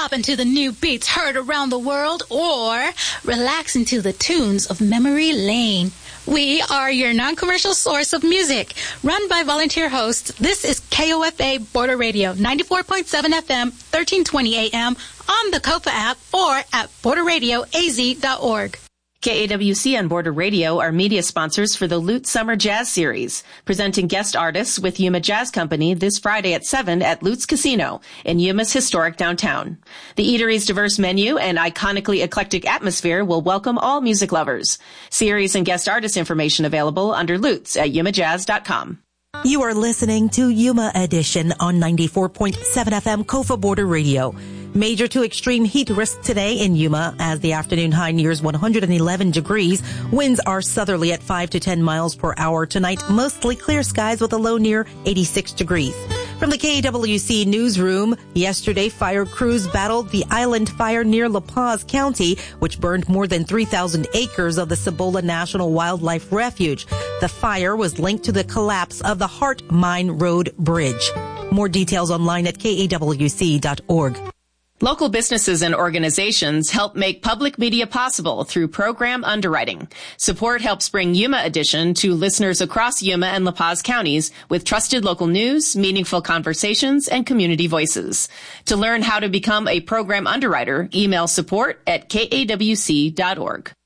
bopping to the new beats heard around the world, or relaxing to the tunes of Memory Lane. We are your non-commercial source of music. Run by volunteer hosts, this is KOFA Border Radio, 94.7 FM, 1320 AM, on the KOFA app, or at borderradioaz.org. KAWC and Border Radio are media sponsors for the Lute Summer Jazz Series, presenting guest artists with Yuma Jazz Company this Friday at 7 at Lute's Casino in Yuma's historic downtown. The eatery's diverse menu and iconically eclectic atmosphere will welcome all music lovers. Series and guest artist information available under Lute's at yumajazz.com. You are listening to Yuma Edition on 94.7 FM KOFA Border Radio. Major to extreme heat risk today in Yuma as the afternoon high nears 111 degrees. Winds are southerly at 5 to 10 miles per hour. Tonight, mostly clear skies with a low near 86 degrees. From the KAWC newsroom, yesterday fire crews battled the island fire near La Paz County, which burned more than 3,000 acres of the Cibola National Wildlife Refuge. The fire was linked to the collapse of the Hart Mine Road Bridge. More details online at kawc.org. Local businesses and organizations help make public media possible through program underwriting. Support helps bring Yuma Edition to listeners across Yuma and La Paz counties with trusted local news, meaningful conversations, and community voices. To learn how to become a program underwriter, email support@kawc.org.